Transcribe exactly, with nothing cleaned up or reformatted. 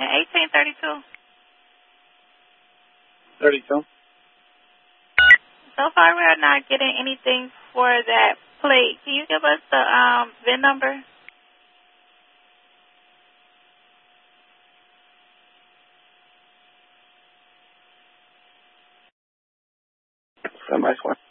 eighteen thirty-two. thirty-two. So far, we are not getting anything for that plate. Can you give us the um, V I N number? Somebody's one.